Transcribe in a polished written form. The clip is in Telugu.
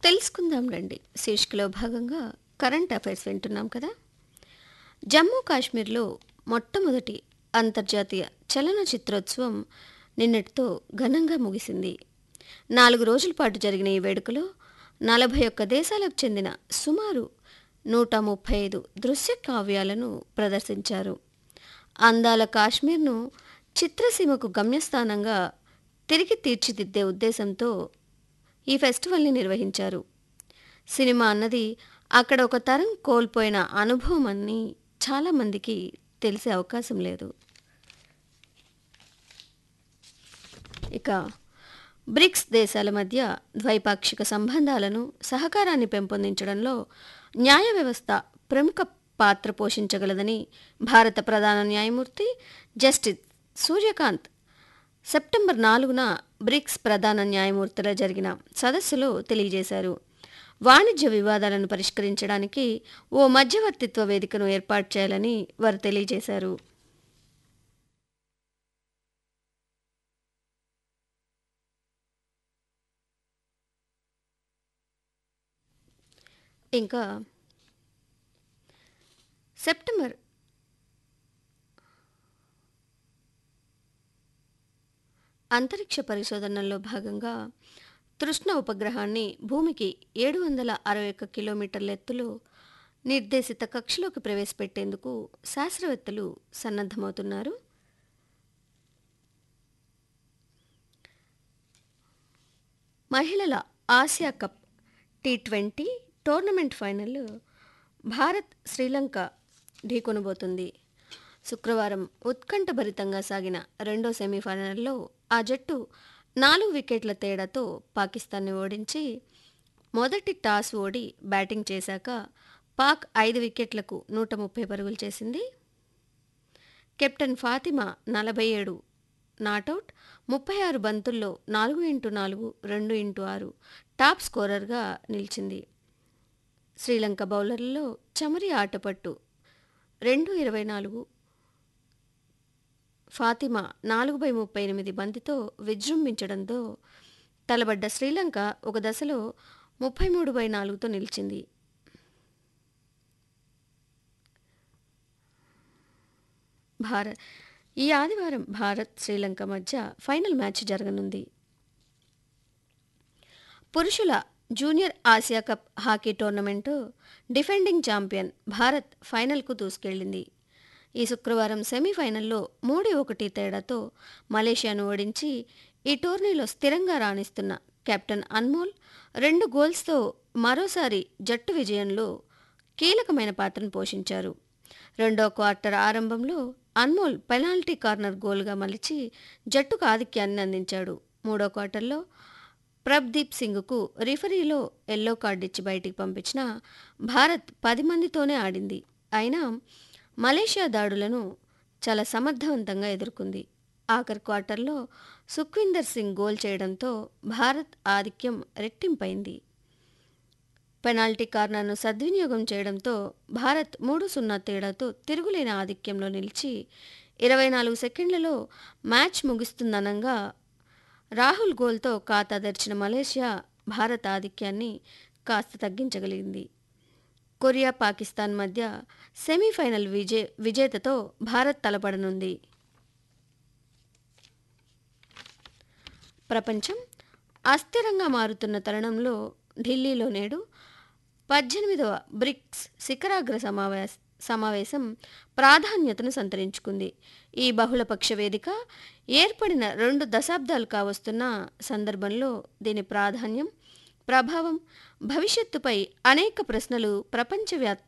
తెలుసుకుందాం రండి శీర్షికలో భాగంగా కరెంట్ అఫైర్స్ వింటున్నాం కదా. జమ్మూ కాశ్మీర్లో మొట్టమొదటి అంతర్జాతీయ చలనచిత్రోత్సవం నిన్నటితో ఘనంగా ముగిసింది. 4 రోజుల పాటు జరిగిన ఈ వేడుకలో 41 దేశాలకు చెందిన సుమారు 135 దృశ్య కావ్యాలను ప్రదర్శించారు. అందాల కాశ్మీర్ను చిత్రసీమకు గమ్యస్థానంగా తిరిగి తీర్చిదిద్దే ఉద్దేశంతో ఈ ఫెస్టివల్ని నిర్వహించారు. సినిమా అన్నది అక్కడ ఒక తరం కోల్పోయిన అనుభవం అని చాలామందికి తెలిసే అవకాశం లేదు. ఇక బ్రిక్స్ దేశాల మధ్య ద్వైపాక్షిక సంబంధాలను, సహకారాన్ని పెంపొందించడంలో న్యాయ వ్యవస్థ ప్రముఖ పాత్ర పోషించగలదని భారత ప్రధాన న్యాయమూర్తి జస్టిస్ సూర్యకాంత్ సెప్టెంబర్ 4న బ్రిక్స్ ప్రధాన న్యాయమూర్తుల జరిగిన సదస్సులో తెలియజేశారు. వాణిజ్య వివాదాలను పరిష్కరించడానికి ఓ మధ్యవర్తిత్వ వేదికను ఏర్పాటు చేయాలని వారు తెలియజేశారు. ఇంకా సెప్టెంబర్ అంతరిక్ష పరిశోధనల్లో భాగంగా తృష్ణ ఉపగ్రహాన్ని భూమికి 761 కిలోమీటర్ల ఎత్తులో నిర్దేశిత కక్షలోకి ప్రవేశపెట్టేందుకు శాస్త్రవేత్తలు సన్నద్ధమవుతున్నారు. మహిళల Asia cup T20 tournament final Bharat Sri Lanka ఢీకొనబోతుంది. శుక్రవారం ఉత్కంఠభరితంగా సాగిన రెండో సెమీఫైనల్లో ఆ జట్టు 4 వికెట్ల తేడాతో పాకిస్తాన్ని ఓడించి మొదటి టాస్ ఓడి బ్యాటింగ్ చేశాక పాక్ 5 వికెట్లకు 130 పరుగులు చేసింది. కెప్టెన్ ఫాతిమా 47 నాటౌట్, 36 బంతుల్లో 4x4, 2x6 టాప్ స్కోరర్గా నిలిచింది. శ్రీలంక బౌలర్లలో చమరి ఆటపట్టు 2/24, ఫాతిమా 4/38 బంతితో విజృంభించడంతో తలబడ్డ శ్రీలంక ఒక దశలో 33/4తో నిలిచింది. ఈ ఆదివారం భారత్ శ్రీలంక మధ్య ఫైనల్ మ్యాచ్ జరగనుంది. పురుషుల junior Asia cup hockey tournament defending champion Bharat ఫైనల్కు దూసుకెళ్లింది. ఈ శుక్రవారం సెమీఫైనల్లో 3-1 తేడాతో మలేషియాను ఓడించి ఈ టోర్నీలో స్థిరంగా రాణిస్తున్న కెప్టెన్ అన్మోల్ 2 గోల్స్తో మరోసారి జట్టు విజయంలో కీలకమైన పాత్రను పోషించారు. రెండో క్వార్టర్ ఆరంభంలో అన్మోల్ పెనాల్టీ కార్నర్ గోల్గా మలిచి జట్టుకు ఆధిక్యాన్ని అందించాడు. మూడో క్వార్టర్లో ప్రభ్దీప్ సింగ్కు రిఫరీలో ఎల్లో కార్డు ఇచ్చి బయటికి పంపించిన భారత్ 10 మందితోనే ఆడింది. అయినా మలేషియా దాడులను చాలా సమర్థవంతంగా ఎదుర్కొంది. ఆఖరి క్వార్టర్లో సుఖ్విందర్ సింగ్ గోల్ చేయడంతో భారత్ ఆధిక్యం రెట్టింపైంది. పెనాల్టీ కార్నర్ను సద్వినియోగం చేయడంతో భారత్ 3-0 తేడాతో తిరుగులేని ఆధిక్యంలో నిలిచి 24 సెకండ్లలో మ్యాచ్ ముగుస్తుందనంగా రాహుల్ గోల్తో ఖాతా తెరిచిన మలేషియా భారత్ ఆధిక్యాన్ని కాస్త తగ్గించగలిగింది. కొరియా, పాకిస్తాన్ మధ్య సెమీఫైనల్ విజేతతో భారత్ తలపడనుంది. ప్రపంచం అస్థిరంగా మారుతున్న తరుణంలో ఢిల్లీలో నేడు 18వ బ్రిక్స్ శిఖరాగ్ర సమావేశం ప్రాధాన్యతను సంతరించుకుంది. ఈ బహుళపక్ష వేదిక ఏర్పడిన 2 దశాబ్దాలు కావస్తున్న సందర్భంలో దీని ప్రాధాన్యం, ప్రభావం, భవిష్యత్తుపై అనేక ప్రశ్నలు ప్రపంచవ్యాప్తంగా